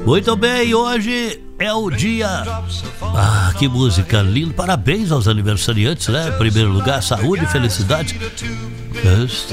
Muito bem, hoje é o dia... que música linda. Parabéns aos aniversariantes, né? Em primeiro lugar, saúde e felicidade.